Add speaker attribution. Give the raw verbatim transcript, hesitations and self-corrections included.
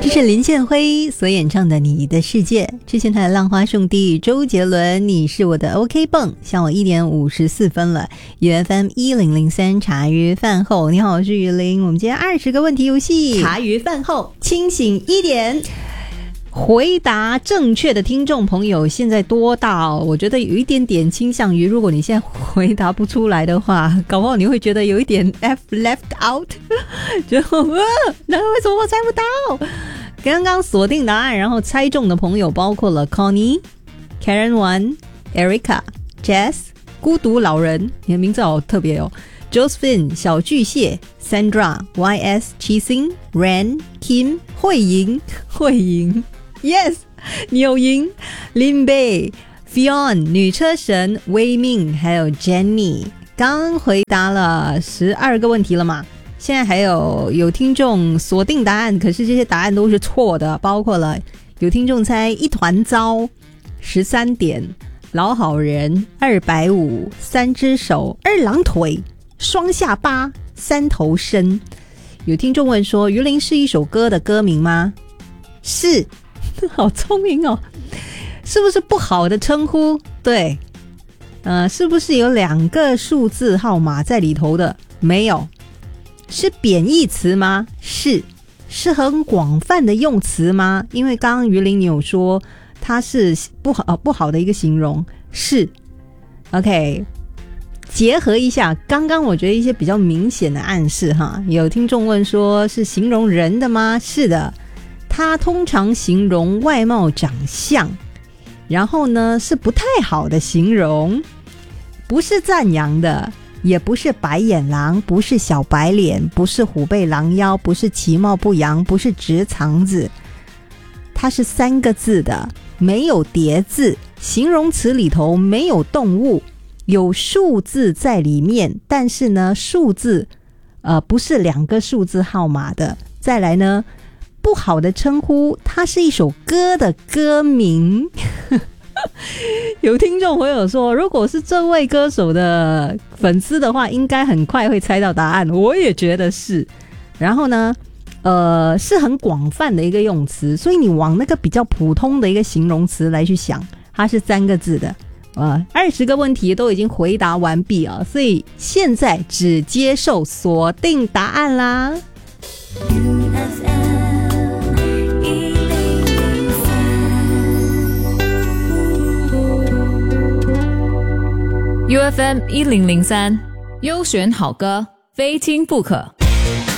Speaker 1: 这是林建辉所演唱的《你的世界》。之前他的浪花兄弟周杰伦，你是我的 OK 泵。像我一点五十四分了。U F M 一零零三茶余饭后，你好，我是雨林。我们今天二十个问题游戏，
Speaker 2: 茶余饭后清醒一点。
Speaker 1: 回答正确的听众朋友现在多大哦？我觉得有一点点倾向于，如果你现在回答不出来的话，搞不好你会觉得有一点 F left out 就呃，那为什么我猜不到？刚刚锁定答案然后猜中的朋友包括了 Connie、 Karen Wan、Erica、 Jess、 孤独老人，你的名字好特别哦， Josephine、 小巨蟹、 Sandra、 Y S、 七星、 Ran、 Kim、 慧莹慧莹Yes 你有赢，林贝、 Fion、 女车神、 威命还有 Jenny。 刚回答了十二个问题了嘛，现在还有有听众锁定答案，可是这些答案都是错的，包括了有听众猜一团糟、十三点、老好人、二百五、三只手、二郎腿、双下巴、三头身。有听众问说鱼鳞是一首歌的歌名吗？是。好聪明哦。是不是不好的称呼？对。呃，是不是有两个数字号码在里头的？没有。是贬义词吗？是。是很广泛的用词吗？因为刚刚鱼鳞你有说它是不好、呃、不好的一个形容。是。 OK， 结合一下刚刚我觉得一些比较明显的暗示哈。有听众问说是形容人的吗？是的，它通常形容外貌长相，然后呢是不太好的形容，不是赞扬的，也不是白眼狼，不是小白脸，不是虎背狼腰，不是其貌不扬，不是直肠子，它是三个字的，没有叠字，形容词里头没有动物，有数字在里面，但是呢数字呃不是两个数字号码的。再来呢，不好的称呼，它是一首歌的歌名。有听众朋友说如果是这位歌手的粉丝的话应该很快会猜到答案，我也觉得是。然后呢呃，是很广泛的一个用词，所以你往那个比较普通的一个形容词来去想，它是三个字的。呃，二十个问题都已经回答完毕啊，所以现在只接受锁定答案啦。
Speaker 3: U F M 一零零三，优选好歌，非听不可。